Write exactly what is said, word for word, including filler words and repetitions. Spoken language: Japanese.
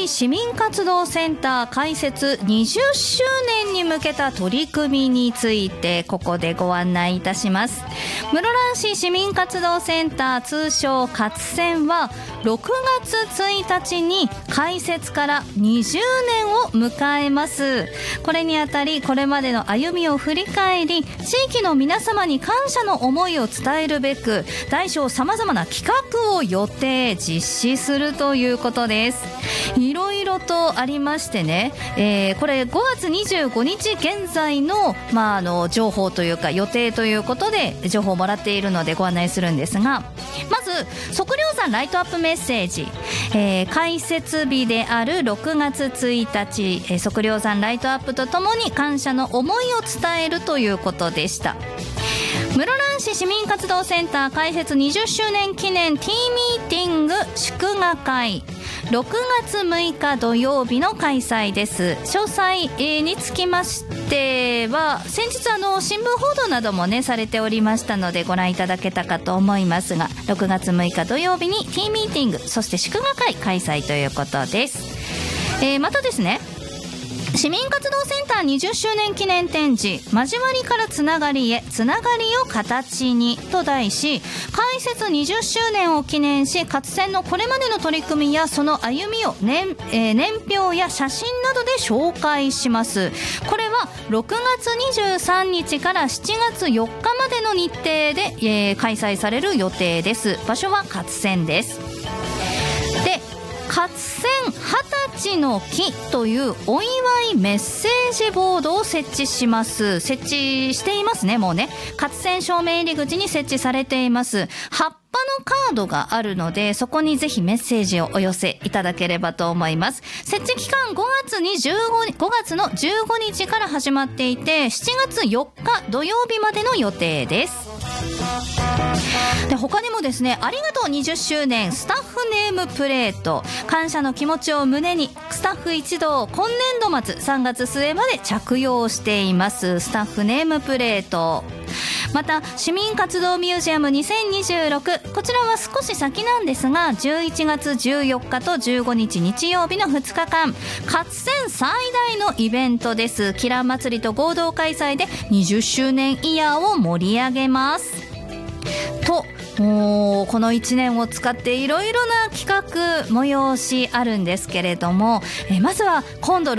市民活動センター開設にじゅっしゅうねんに向けた取り組みについてここでご案内いたします。室蘭市市民活動センター、通称活センはろくがつついたちに開設からにじゅうねんを迎えます。これにあたりこれまでの歩みを振り返り、地域の皆様に感謝の思いを伝えるべく大小さまざまな企画を予定実施するということです。いろいろとありましてね、えー、これごがつにじゅうごにち現在の、まあ、あの情報というか予定ということで情報をもらっているのでご案内するんですが、まず測量山ライトアップメッセージ、えー、開設日であるろくがつついたち、えー、測量山ライトアップとともに感謝の思いを伝えるということでした。室蘭市市民活動センター開設にじゅっしゅうねん記念ティーミーティング祝賀会、ろくがつむいか土曜日の開催です。詳細につきましては先日あの新聞報道などもねされておりましたのでご覧いただけたかと思いますが、ろくがつむいか土曜日にティーミーティング、そして祝賀会開催ということです。えー、またですね、市民活動センターにじゅっしゅうねん記念展示、交わりからつながりへ、つながりを形にと題し、開設にじゅっしゅうねんを記念し、活センのこれまでの取り組みやその歩みを 年,、えー、年表や写真などで紹介します。これはろくがつにじゅうさんにちからしちがつよっかまでの日程で、えー、開催される予定です。場所は活センです。で、活センはたちの木というお祝いメッセージボードを設置します。設置していますね。もうね、活セン正面入り口に設置されています。葉っぱのカードがあるので、そこにぜひメッセージをお寄せいただければと思います。設置期間ごがつにじゅうごにちごがつのじゅうごにちから始まっていて、しちがつよっか土曜日までの予定です。で、他にもですね、ありがとうにじゅっしゅうねんスタッフネームプレート、感謝の気持ちを胸にスタッフ一同今年度末さんがつすえまで着用していますスタッフネームプレート。また市民活動ミュージアムにせんにじゅうろく、こちらは少し先なんですがじゅういちがつじゅうよっかとじゅうごにち日曜日のふつかかん、活セン最大のイベントです。キラン祭りと合同開催でにじゅっしゅうねんイヤーを盛り上げますと、もうこのいちねんを使っていろいろな企画催しあるんですけれども、えまずは今度